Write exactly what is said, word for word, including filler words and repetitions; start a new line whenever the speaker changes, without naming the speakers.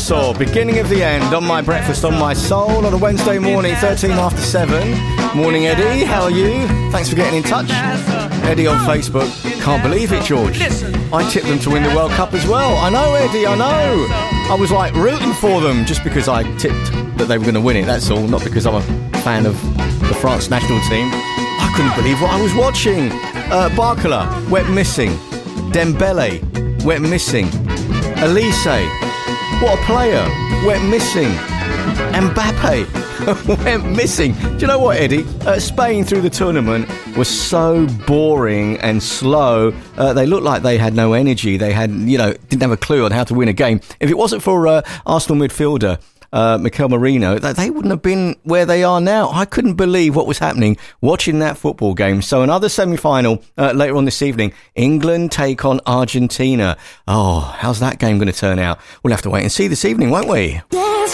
Dinosaur, beginning of the end, on my breakfast, on my soul, on a Wednesday morning, thirteen after seven. Morning, Eddie, how are you? Thanks for getting in touch. Eddie on Facebook, can't believe it, George. I tipped them to win the World Cup as well. I know, Eddie, I know. I was like rooting for them just because I tipped that they were going to win it, that's all, not because I'm a fan of the France national team. I couldn't believe what I was watching. Uh, Barcola went missing. Dembele went missing. Elise, what a player, went missing. Mbappe went missing. Do you know what, Eddie? Uh, Spain through the tournament was so boring and slow. Uh, they looked like they had no energy. They had, you know, didn't have a clue on how to win a game. If it wasn't for uh, Arsenal midfielder Uh, Mikel Merino, that they wouldn't have been where they are now. I couldn't believe what was happening watching that football game. So another semi-final uh, later on this evening. England take on Argentina. Oh, how's that game going to turn out? We'll have to wait and see this evening, won't we?